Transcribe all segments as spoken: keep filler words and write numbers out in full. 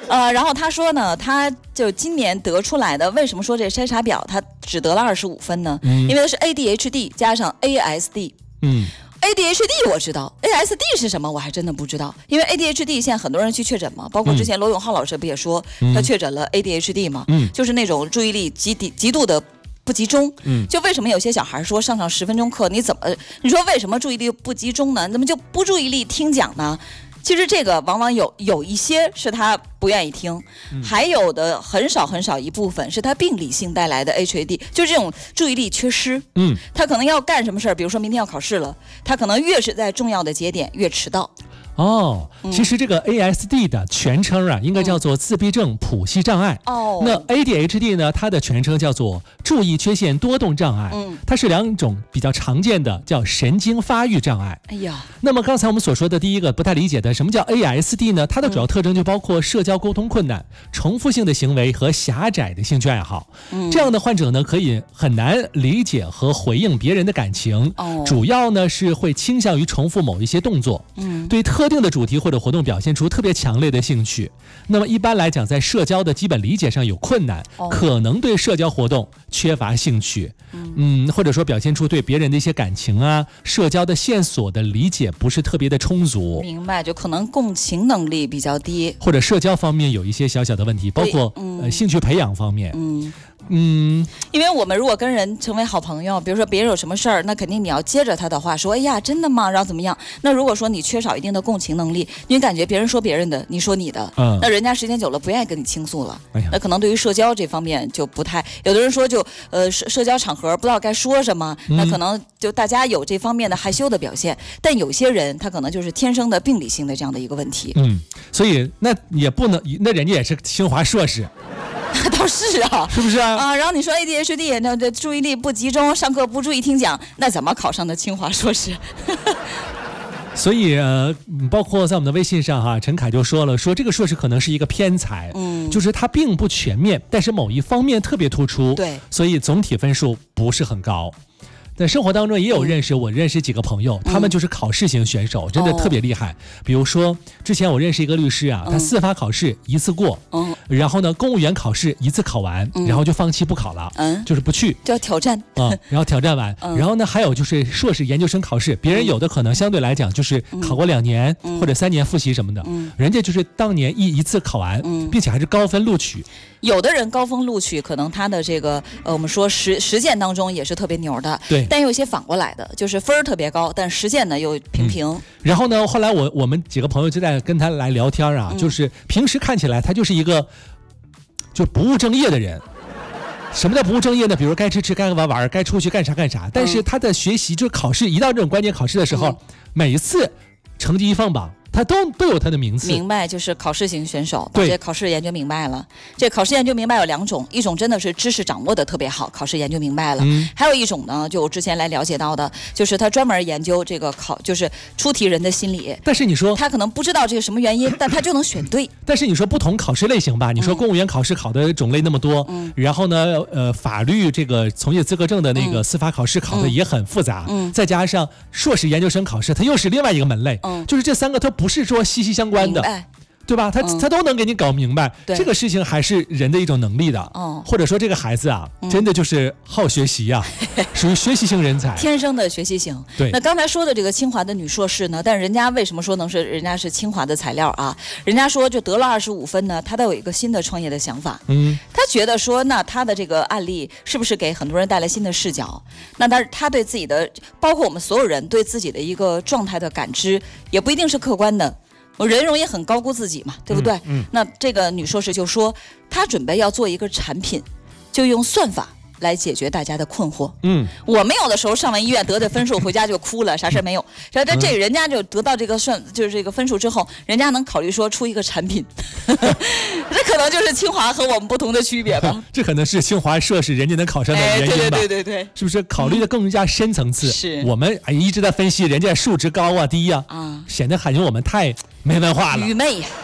呃，然后他说呢，他就今年得出来的，为什么说这筛查表他只得了二十五分呢？嗯、因为是 A D H D 加上 A S D。嗯。A D H D 我知道 ，A S D 是什么我还真的不知道，因为 A D H D 现在很多人去确诊嘛，包括之前罗永浩老师不也说、嗯、他确诊了 A D H D 嘛，嗯、就是那种注意力极极度的不集中。嗯，就为什么有些小孩说上上十分钟课，你怎么你说为什么注意力不集中呢？怎么就不注意力听讲呢？其实这个往往有有一些是他不愿意听，嗯、还有的很少很少一部分是他病理性带来的 H A D， 就是这种注意力缺失。嗯，他可能要干什么事儿，比如说明天要考试了，他可能越是在重要的节点越迟到。 哦，其实这个 A S D 的全称啊，应该叫做自闭症谱系障碍。哦，那 A D H D 呢，它的全称叫做注意缺陷多动障碍。嗯，它是两种比较常见的叫神经发育障碍。哎呀，那么刚才我们所说的第一个不太理解的，什么叫 A S D 呢？它的主要特征就包括社交沟通困难、重复性的行为和狭窄的兴趣爱好。嗯，这样的患者呢，可以很难理解和回应别人的感情。哦，主要呢是会倾向于重复某一些动作。嗯，对特特定的主题或者活动表现出特别强烈的兴趣，那么一般来讲在社交的基本理解上有困难，哦、可能对社交活动缺乏兴趣，嗯, 嗯，或者说表现出对别人的一些感情啊、社交的线索的理解不是特别的充足。 明白，就可能共情能力比较低， 或者社交方面有一些小小的问题，包括、嗯呃、兴趣培养方面。嗯嗯， 因为我们如果跟人成为好朋友，比如说别人有什么事儿，那肯定你要接着他的话说，哎呀，真的吗？然后怎么样？那如果说你缺少一定的共情能力，你感觉别人说别人的，你说你的，嗯，那人家时间久了不愿意跟你倾诉了，哎呀，那可能对于社交这方面就不太，有的人说就呃社社交场合不知道该说什么，嗯、那可能就大家有这方面的害羞的表现，但有些人他可能就是天生的病理性的这样的一个问题。 嗯，所以那也不能，那人家也是清华硕士。 倒是啊， 是不是啊？ 啊，然后你说 A D H D 那这注意力不集中，上课不注意听讲，那怎么考上的清华硕士？ 所以呃，包括在我们的微信上哈、啊，陈凯就说了，说这个硕士可能是一个偏才，嗯，就是它并不全面，但是某一方面特别突出， 对， 所以总体分数不是很高。在生活当中也有认识、嗯、我认识几个朋友，他们就是考试型选手、嗯、真的特别厉害、哦、比如说之前我认识一个律师啊、嗯、他司法考试一次过、嗯、然后呢公务员考试一次考完、嗯、然后就放弃不考了、嗯、就是不去， 叫挑战啊、嗯，然后挑战完、嗯、然后呢还有就是硕士研究生考试，别人有的可能相对来讲就是考过两年、嗯、或者三年复习什么的、嗯、人家就是当年一一次考完、嗯、并且还是高分录取。 有的人高分录取，可能他的这个呃，我们说实实践当中也是特别牛的， 对。 但有一些反过来的，就是分儿特别高，但实践呢又平平。嗯、 然后呢，后来我我们几个朋友就在跟他来聊天啊，嗯、就是平时看起来他就是一个就不务正业的人。什么叫不务正业呢？比如该吃吃，该玩玩，该出去干啥干啥。但是他的学习，就是考试一到这种关键考试的时候，嗯、每一次成绩一放榜。他都都有他的名次， 明白，就是考试型选手，把这考试研究明白了。这考试研究明白有两种，一种真的是知识掌握的特别好，考试研究明白了；嗯、还有一种呢，就我之前来了解到的，就是他专门研究这个考，就是出题人的心理。 但是你说他可能不知道这个什么原因，但他就能选对。 但是你说不同考试类型吧，你说公务员考试考的种类那么多，嗯、然后呢，呃，法律这个从业资格证的那个司法考试考的也很复杂，嗯、再加上硕士研究生考试，它又是另外一个门类，嗯、就是这三个它不是说息息相关的，对吧？他、嗯、他都能给你搞明白，这个事情还是人的一种能力的，哦、或者说这个孩子啊，嗯、真的就是好学习啊，属于学习型人才， 天生的学习型。 对， 那刚才说的这个清华的女硕士呢，但是人家为什么说能是人家是清华的材料啊？人家说就得了二十五分呢，她倒有一个新的创业的想法，嗯，她觉得说，那她的这个案例是不是给很多人带来新的视角？那她她对自己的，包括我们所有人对自己的一个状态的感知，也不一定是客观的。我人容易很高估自己嘛，对不对？嗯嗯、那这个女硕士就说，她准备要做一个产品，就用算法来解决大家的困惑。嗯，我们有的时候上完医院得的分数回家就哭了，啥事没有。然后这人家就得到这个算，就是这个分数之后，人家能考虑说出一个产品，这可能就是清华和我们不同的区别吧。 这可能是清华硕士人家能考上的原因吧。哎、 对对对对对， 是不是考虑的更加深层次？嗯、是我们哎一直在分析人家数值高啊低啊，啊显得感觉我们太没文化了， 愚昧呀。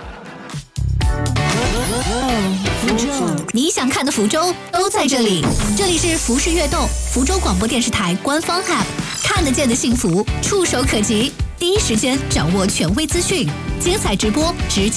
你想看的福州都在这里，这里是福氏悦动，福州广播电视台官方 App， 看得见的幸福，触手可及，第一时间掌握权威资讯，精彩直播直接。